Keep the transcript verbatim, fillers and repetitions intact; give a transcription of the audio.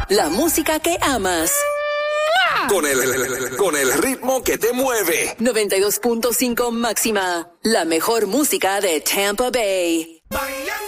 La música que amas. Con el, con el ritmo que te mueve. noventa y dos punto cinco máxima. La mejor música de Tampa Bay. Bye.